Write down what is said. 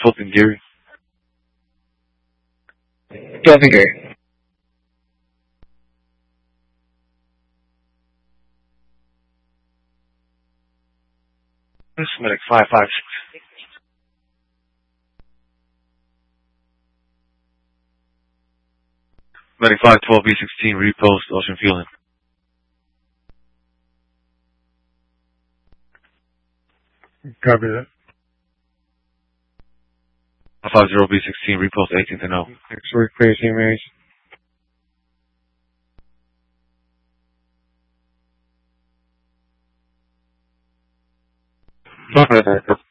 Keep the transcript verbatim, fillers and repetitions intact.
Fulton Geary. Fulton Geary. This is Medic five five six. Medic five twelve B sixteen, repost Ocean Fueling. Copy that. five zero B sixteen, repost eighteenth and O. Next work, clear Saint Mary's. Copy that.